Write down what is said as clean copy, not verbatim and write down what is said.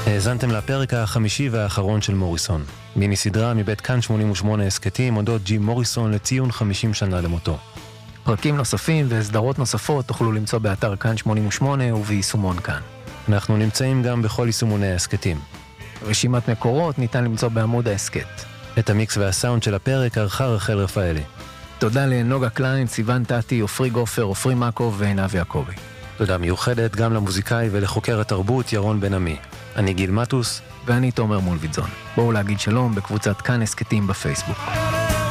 האזנתם לפרק החמישי והאחרון של מוריסון. מיני סדרה מבית כאן 88 הסקטים אודות ג'ים מוריסון לציון 50 שנה למותו. פרקים נוספים וסדרות נוספות תוכלו למצוא באתר כאן 88 וביישומון כאן. אנחנו נמצאים גם בכל יישומוני ההסקטים. רשימת מקורות ניתן למצוא בעמוד ההסקט. את המיקס והסאונד של הפרק ערכה רחל רפאלי. תודה לנוגה קליין, סיוון טטי, אופרי גופר, אופרי מקוב ועינב יעקבי. תודה מיוחדת גם למוזיקאי ולחוקר התרבות ירון בן עמי. אני גיל מטוס. ואני תומר מולביטזון. בואו להגיד שלום בקבוצת כאן הסקטים בפייסבוק.